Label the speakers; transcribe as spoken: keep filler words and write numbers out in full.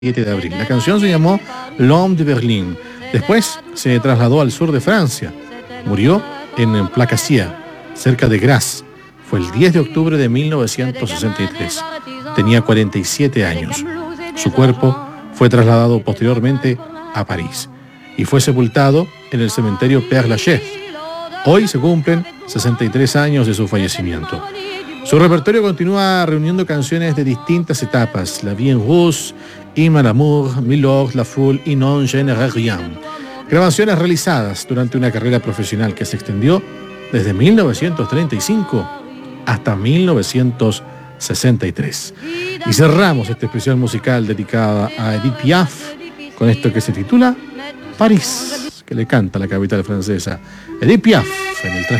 Speaker 1: siete de abril. La canción se llamó L'Homme de Berlin. Después se trasladó al sur de Francia. Murió en Placassier, cerca de Grasse. Fue el diez de octubre de mil novecientos sesenta y tres. Tenía cuarenta y siete años. Su cuerpo fue trasladado posteriormente a París y fue sepultado en el cementerio Père Lachaise. Hoy se cumplen sesenta y tres años de su fallecimiento. Su repertorio continúa reuniendo canciones de distintas etapas: La Vie en Rose, Ima l'amour, Milord, La Foule y Non je ne rien. Grabaciones realizadas durante una carrera profesional que se extendió desde mil novecientos treinta y cinco hasta mil novecientos sesenta y tres. Y cerramos este especial musical dedicado a Edith Piaf con esto que se titula París, que le canta la capital francesa. Edith Piaf en el